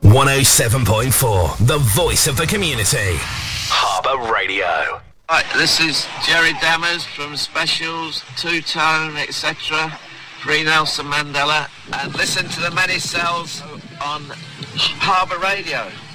107.4, the voice of the community. Harbour Radio. Right, this is Jerry Dammers from Specials, Two Tone, etc. Free Nelson Mandela. And listen to the Many Cells on Harbour Radio.